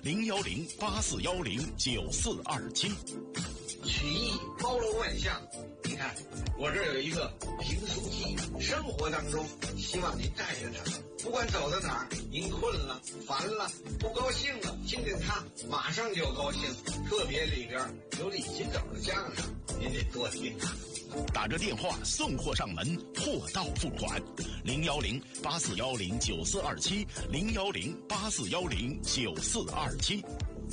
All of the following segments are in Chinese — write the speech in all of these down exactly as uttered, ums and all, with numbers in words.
零幺零八四幺零九四二七。 曲艺包罗万象，你看我这儿有一个评书机，生活当中希望您带着它，不管走到哪儿，您困了、烦了、不高兴了，听见它马上就高兴。特别里边有李金斗的相声，您得多听它。 打着电话送货上门，货到付款。零幺零八四幺零九四二七，零幺零八四幺零九四二七。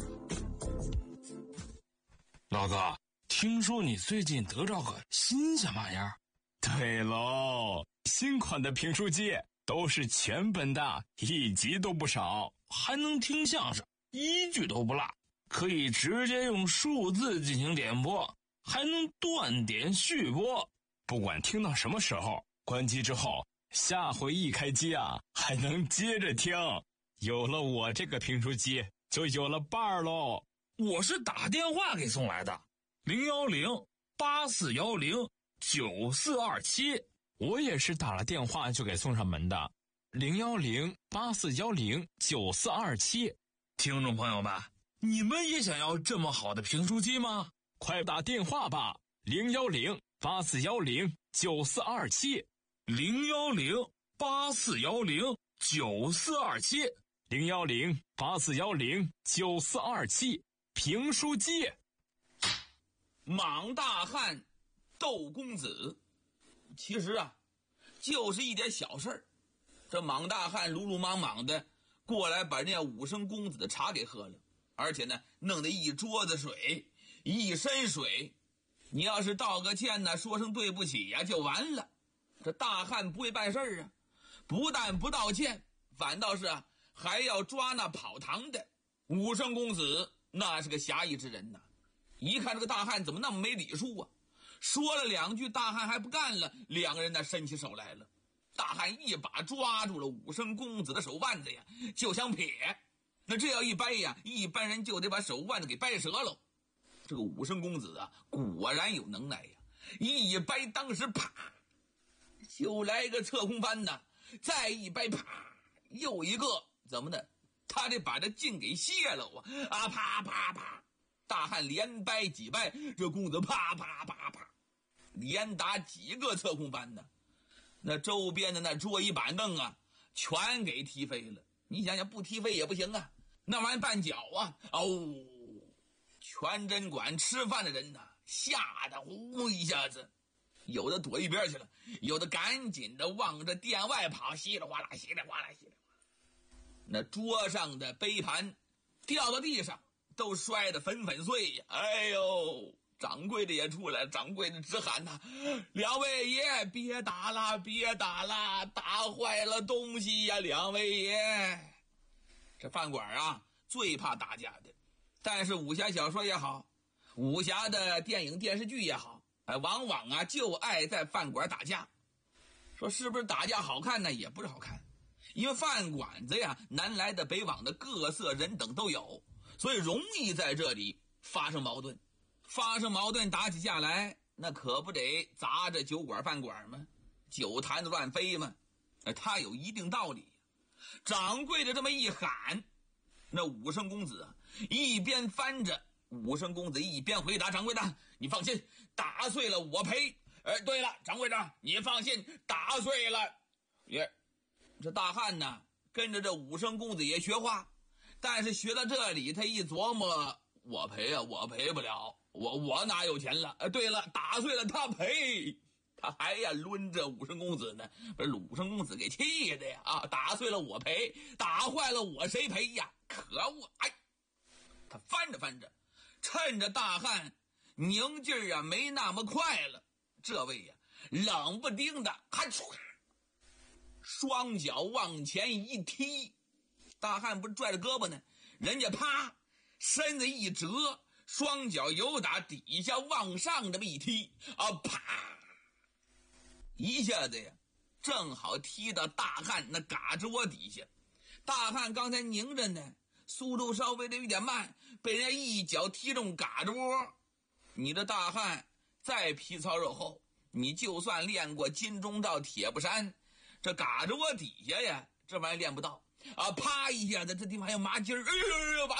老子听说你最近得着个新鲜玩意儿？ 对喽，新款的评书机都是全本的，一集都不少， 还能听相声，一句都不落，可以直接用数字进行点播，还能断点续播。 不管听到什么时候，关机之后，下回一开机啊，还能接着听。有了我这个评书机，就有了伴儿喽。 我是打电话给送来的，零幺零八四幺零九四二七。 我也是打了电话就给送上门的，零幺零八四幺零九四二七。 听众朋友们，你们也想要这么好的评书机吗？ 快打电话吧，零幺零八四幺零九四二七， 零幺零八四幺零九四二七， 零幺零八四幺零九四二七。评书机。 莽大汉斗公子，其实啊，就是一点小事儿。这莽大汉鲁鲁莽莽的过来，把人家武生公子的茶给喝了，而且呢，弄得一桌子水，一身水。你要是道个歉呢，说声对不起呀、啊，就完了。这大汉不会办事儿啊，不但不道歉，反倒是啊，还要抓那跑堂的武生公子。那是个侠义之人呐、啊！一看这个大汉怎么那么没礼数啊，说了两句，大汉还不干了，两个人呢伸起手来了。大汉一把抓住了武生公子的手腕子呀，就想撇。那这要一掰呀，一般人就得把手腕子给掰折喽。这个武生公子啊，果然有能耐呀，一掰当时啪，就来个侧空翻呐，再一掰啪，又一个，怎么的？他得把这劲给泄了啊！啊，啪啪啪！大汉连掰几掰，这公子啪啪啪啪，连打几个侧空翻呢？那周边的那桌椅板凳啊，全给踢飞了。你想想，不踢飞也不行啊，那玩意绊脚啊！哦，全真馆吃饭的人呐、啊，吓得呼一下子，有的躲一边去了，有的赶紧的往着店外跑，稀里哗啦，稀里哗啦，稀里哗啦。那桌上的杯盘掉到地上，都摔得粉粉碎呀！哎呦，掌柜的也出来了，掌柜的直喊呐：“两位爷，别打了，别打了，打坏了东西呀！两位爷，这饭馆啊，最怕打架的。但是武侠小说也好，武侠的电影电视剧也好，哎，往往啊就爱在饭馆打架。说是不是打架好看呢？也不是好看。”因为饭馆子呀，南来的北往的各色人等都有，所以容易在这里发生矛盾。发生矛盾打起架来，那可不得砸着酒馆饭馆吗？酒坛子乱飞吗？他有一定道理。掌柜的这么一喊，那武生公子啊，一边翻着，武生公子一边回答掌柜的：“你放心，打碎了我赔。哎，对了，掌柜的，你放心，打碎了也。”这大汉呢，跟着这武生公子也学话，但是学到这里，他一琢磨，我赔啊，我赔不了，我我哪有钱了？哎，对了，打碎了他赔，他还呀抡着武生公子呢，把武生公子给气的呀！啊，打碎了我赔，打坏了我谁赔呀？可恶！哎，他翻着翻着，趁着大汉拧劲儿啊没那么快了，这位呀冷不丁的，哈唰！双脚往前一踢，大汉不是拽着胳膊呢，人家啪身子一折，双脚由打底下往上这么一踢啊，啪一下子呀，正好踢到大汉那嘎吱窝底下。大汉刚才拧着呢，速度稍微的有点慢，被人家一脚踢中嘎吱窝。你这大汉再皮糙肉厚，你就算练过金钟罩铁布衫，这嘎吱窝底下呀，这玩意儿练不到啊！啪一下子，这地方还有麻筋儿，哎呦呦，